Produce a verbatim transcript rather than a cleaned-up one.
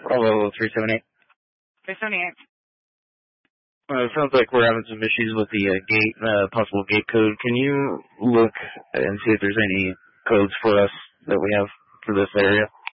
Bravo three seven eight. three seventy-eight. Uh, it sounds like we're having some issues with the uh, gate, uh, possible gate code. Can you look and see if there's any codes for us that we have for this area?